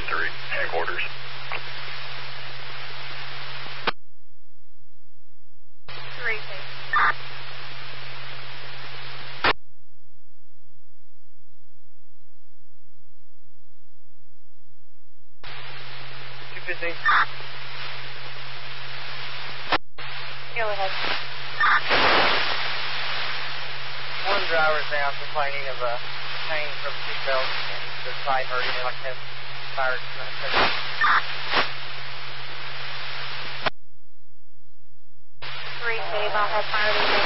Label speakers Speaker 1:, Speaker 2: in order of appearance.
Speaker 1: 3, headquarters.
Speaker 2: 3, please. Go ahead.
Speaker 3: One driver's now complaining of a pain from seatbelt and the side hurting like that fire.
Speaker 2: 3, Dave, I'll have fire to